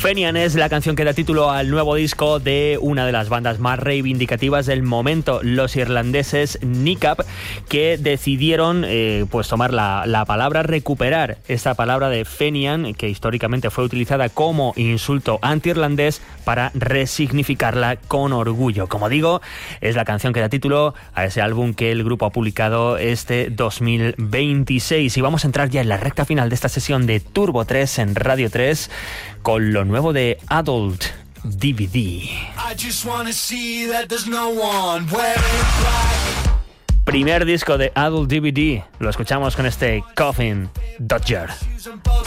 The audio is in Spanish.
Fenian es la canción que da título al nuevo disco de una de las bandas más reivindicativas del momento, los irlandeses Nick Up, que decidieron pues tomar la palabra, recuperar esta palabra de Fenian, que históricamente fue utilizada como insulto anti-irlandés, para resignificarla con orgullo. Como digo, es la canción que da título a ese álbum que el grupo ha publicado este 2026. Y vamos a entrar ya en la recta final de esta sesión de Turbo 3 en Radio 3 con lo nuevo de Adult DVD. Primer disco de Adult DVD. Lo escuchamos con este Coffin Dodger.